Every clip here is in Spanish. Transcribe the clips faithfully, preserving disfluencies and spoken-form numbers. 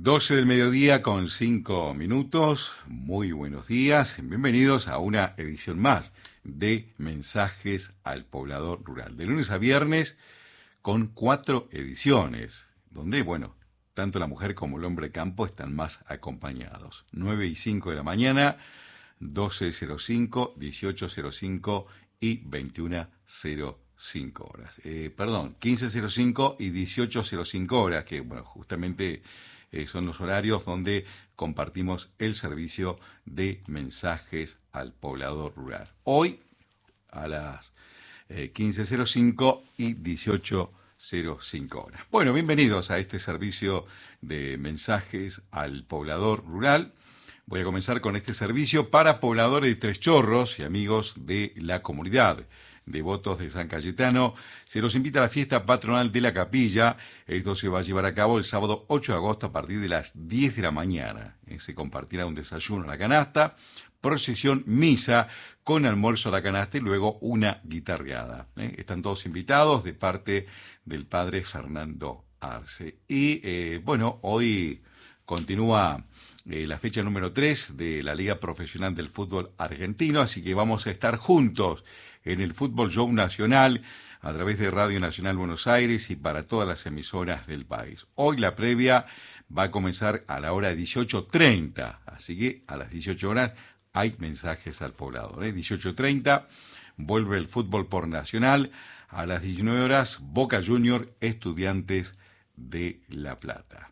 doce del mediodía con cinco minutos. Muy buenos días. Bienvenidos a una edición más de Mensajes al Poblador Rural. De lunes a viernes con cuatro ediciones, donde, bueno, tanto la mujer como el hombre campo están más acompañados. nueve y cinco de la mañana, doce cero cinco, dieciocho cero cinco y veintiuno cero cinco horas. Eh, perdón, quince cero cinco y dieciocho cero cinco horas, que, bueno, justamente eh, son los horarios donde compartimos el servicio de mensajes al poblador rural. Hoy, a las eh, quince cero cinco y dieciocho cero cinco horas. Bueno, bienvenidos a este servicio de mensajes al poblador rural. Voy a comenzar con este servicio para pobladores de Tres Chorros y amigos de la comunidad. Devotos de San Cayetano, se los invita a la fiesta patronal de la capilla. Esto se va a llevar a cabo el sábado ocho de agosto a partir de las diez de la mañana. Se compartirá un desayuno a la canasta, procesión, misa con almuerzo a la canasta y luego una guitarreada. ¿Eh? Están todos invitados de parte del padre Fernando Arce. Y eh, bueno, hoy continúa eh, la fecha número tres de la Liga Profesional del Fútbol Argentino, así que vamos a estar juntos en el Fútbol Show Nacional a través de Radio Nacional Buenos Aires y para todas las emisoras del país. Hoy la previa va a comenzar a la hora dieciocho treinta, así que a las dieciocho horas hay mensajes al poblador. ¿eh? dieciocho treinta vuelve el fútbol por Nacional, a las diecinueve horas Boca Junior, Estudiantes de La Plata.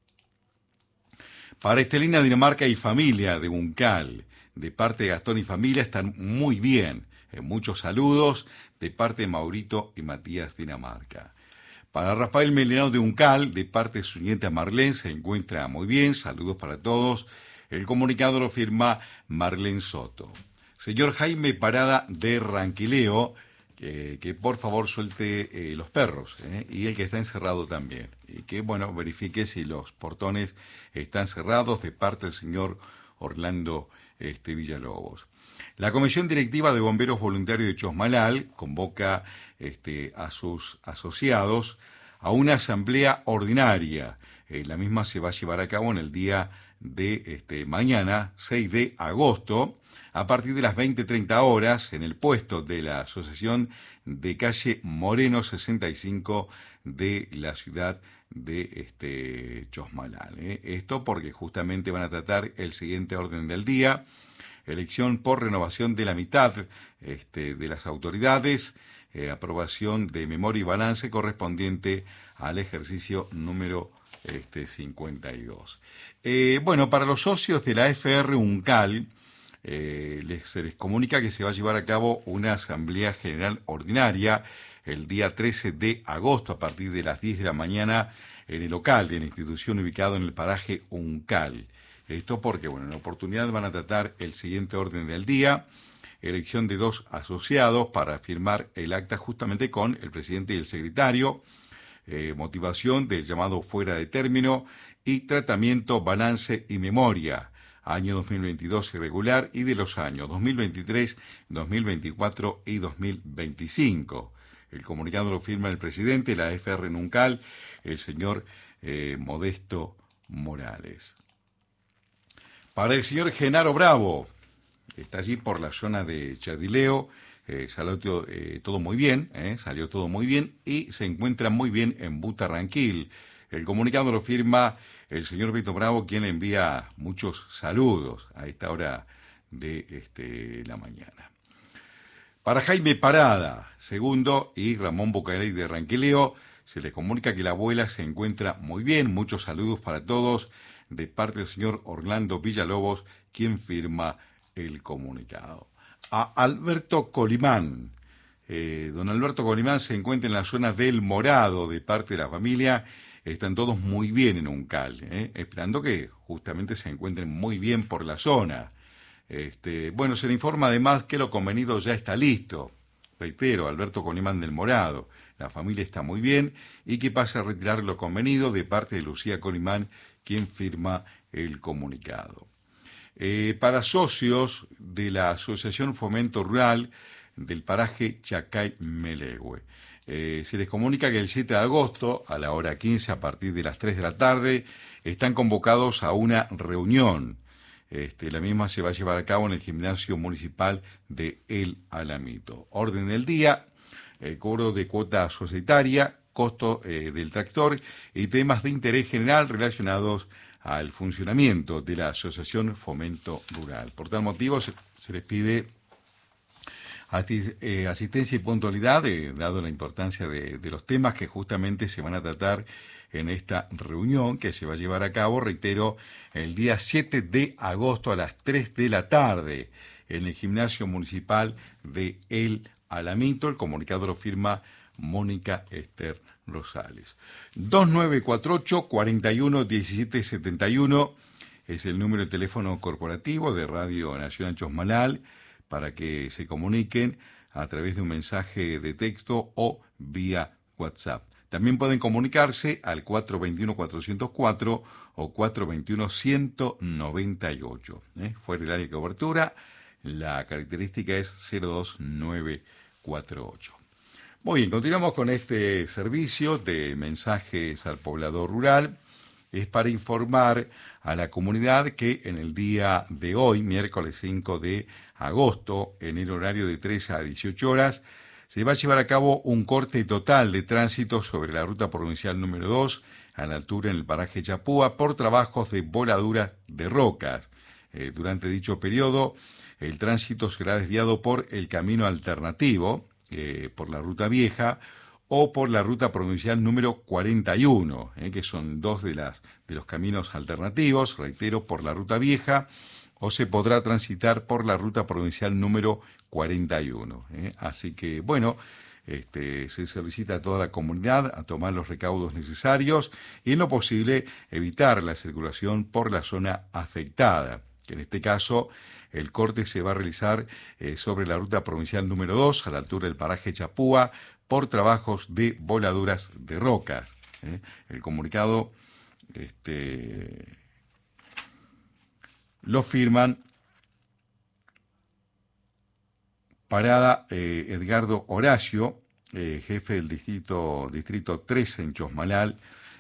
Para Estelina, Dinamarca y familia de Uncal, de parte de Gastón y familia, están muy bien. Eh, muchos saludos de parte de Maurito y Matías Dinamarca. Para Rafael Melenao de Uncal, de parte de su nieta Marlene, se encuentra muy bien. Saludos para todos. El comunicado lo firma Marlene Soto. Señor Jaime Parada de Ranquileo, que, que por favor suelte eh, los perros, eh, y el que está encerrado también. Y que, bueno, verifique si los portones están cerrados, de parte del señor Orlando este, Villalobos. La Comisión Directiva de Bomberos Voluntarios de Chosmalal convoca este, a sus asociados a una asamblea ordinaria. Eh, la misma se va a llevar a cabo en el día de este, mañana, seis de agosto, a partir de las veinte treinta horas, en el puesto de la Asociación de calle Moreno sesenta y cinco de la ciudad de este, Chosmalal. ¿eh? Esto porque justamente van a tratar el siguiente orden del día: elección por renovación de la mitad este, de las autoridades, eh, aprobación de memoria y balance correspondiente al ejercicio número este, cincuenta y dos. Eh, bueno, para los socios de la F R Uncal, eh, les, se les comunica que se va a llevar a cabo una asamblea general ordinaria el día trece de agosto a partir de las diez de la mañana en el local de la institución ubicado en el paraje Uncal. Esto porque, bueno, en la oportunidad van a tratar el siguiente orden del día: elección de dos asociados para firmar el acta justamente con el presidente y el secretario, eh, motivación del llamado fuera de término y tratamiento, balance y memoria, año dos mil veintidós irregular y de los años dos mil veintitrés, dos mil veinticuatro y dos mil veinticinco. El comunicado lo firma el presidente de la F R Uncal, el señor eh, Modesto Morales. Para el señor Genaro Bravo, está allí por la zona de Chardileo, eh, salió todo, eh, todo muy bien, eh, salió todo muy bien y se encuentra muy bien en Butarranquil. El comunicado lo firma el señor Beto Bravo, quien le envía muchos saludos a esta hora de este, la mañana. Para Jaime Parada, segundo, y Ramón Bocarey de Ranquileo, se les comunica que la abuela se encuentra muy bien. Muchos saludos para todos de parte del señor Orlando Villalobos, quien firma el comunicado. A Alberto Colimán. Eh, don Alberto Colimán se encuentra en la zona del Morado de parte de la familia. Están todos muy bien en Uncal, eh, esperando que justamente se encuentren muy bien por la zona. Este, bueno, se le informa además que lo convenido ya está listo. Reitero, Alberto Colimán del Morado. La familia está muy bien y que pase a retirar lo convenido de parte de Lucía Colimán, quien firma el comunicado. Eh, para socios de la Asociación Fomento Rural del paraje Chacay Melegüe. Eh, se les comunica que el siete de agosto, a la hora quince, a partir de las tres de la tarde, están convocados a una reunión. Este, la misma se va a llevar a cabo en el gimnasio municipal de El Alamito. Orden del día, eh, cobro de cuota societaria, costo eh, del tractor y temas de interés general relacionados al funcionamiento de la Asociación Fomento Rural. Por tal motivo, se, se les pide asistencia y puntualidad, eh, dado la importancia de, de los temas que justamente se van a tratar en esta reunión que se va a llevar a cabo, reitero, el día siete de agosto a las tres de la tarde en el gimnasio municipal de El Alamito. El comunicado lo firma Mónica Esther Rosales. dos nueve cuatro ocho, cuatro uno, uno siete siete uno es el número de teléfono corporativo de Radio Nacional Chosmalal, para que se comuniquen a través de un mensaje de texto o vía WhatsApp. También pueden comunicarse al cuatro dos uno, cuatro cero cuatro o cuatro dos uno, uno cero nueve ocho. ¿Eh? Fuera del área de cobertura, la característica es cero dos nueve cuatro ocho. Muy bien, continuamos con este servicio de mensajes al poblador rural. Es para informar a la comunidad que en el día de hoy, miércoles cinco de agosto, en el horario de trece a dieciocho horas, se va a llevar a cabo un corte total de tránsito sobre la ruta provincial número dos, a la altura en el paraje Chapúa, por trabajos de voladura de rocas. Eh, durante dicho periodo, el tránsito será desviado por el camino alternativo, eh, por la ruta vieja, o por la ruta provincial número cuarenta y uno, eh, que son dos de, las, de los caminos alternativos, reitero, por la ruta vieja, o se podrá transitar por la ruta provincial número cuarenta y uno. Eh. Así que, bueno, este, se solicita a toda la comunidad a tomar los recaudos necesarios y, en lo posible, evitar la circulación por la zona afectada, que en este caso el corte se va a realizar eh, sobre la ruta provincial número dos, a la altura del paraje Chapúa, por trabajos de voladuras de rocas. ¿eh? El comunicado este, lo firman Parada eh, Edgardo Horacio, eh, jefe del distrito, distrito trece en Chosmalal,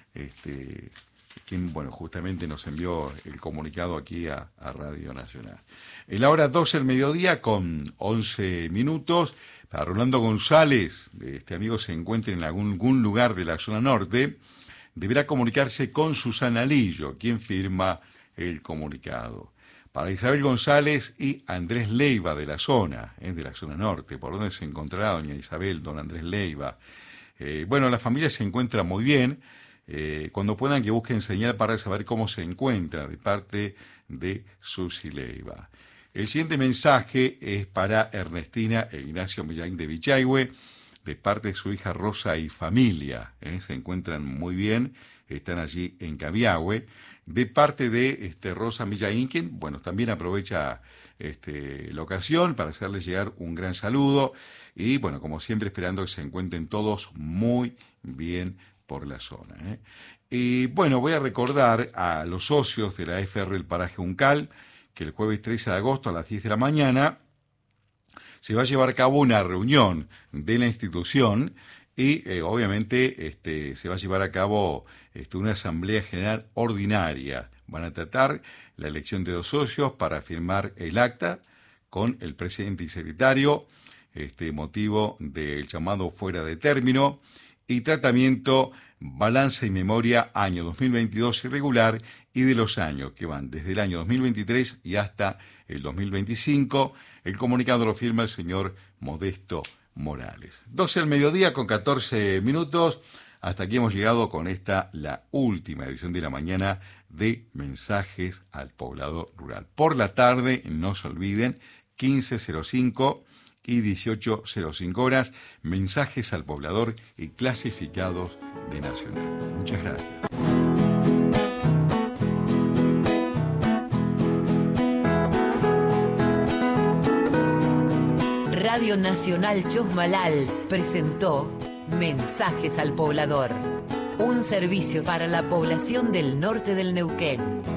este, quien, bueno, justamente nos envió el comunicado aquí a, a Radio Nacional. En la hora doce del mediodía, con once minutos, para Rolando González, este amigo se encuentra en algún, algún lugar de la zona norte, deberá comunicarse con Susana Lillo, quien firma el comunicado. Para Isabel González y Andrés Leiva de la zona, eh, de la zona norte, por donde se encontrará doña Isabel, don Andrés Leiva. Eh, bueno, la familia se encuentra muy bien. Eh, cuando puedan que busquen señal para saber cómo se encuentra de parte de Susi Leiva. El siguiente mensaje es para Ernestina e Ignacio Millaín de Vichayhue, de parte de su hija Rosa y familia. ¿eh? Se encuentran muy bien, están allí en Cabiahue. De parte de este, Rosa Millaín, quien, bueno, también aprovecha este, la ocasión para hacerles llegar un gran saludo. Y, bueno, como siempre, esperando que se encuentren todos muy bien por la zona. ¿eh? Y, bueno, voy a recordar a los socios de la F R El Paraje Uncal que el jueves trece de agosto a las diez de la mañana se va a llevar a cabo una reunión de la institución y eh, obviamente este, se va a llevar a cabo este, una asamblea general ordinaria. Van a tratar la elección de dos socios para firmar el acta con el presidente y secretario, este motivo del llamado fuera de término, y tratamiento, balanza y memoria año dos mil veintidós irregular y de los años que van desde el año dos mil veintitrés y hasta el dos mil veinticinco. El comunicado lo firma el señor Modesto Morales. doce del mediodía con catorce minutos. Hasta aquí hemos llegado con esta, la última edición de la mañana de Mensajes al Poblador Rural. Por la tarde, no se olviden, quince cero cinco y dieciocho cero cinco horas, Mensajes al Poblador y clasificados de Nacional. Muchas gracias. Radio Nacional Chosmalal presentó Mensajes al Poblador, un servicio para la población del norte del Neuquén.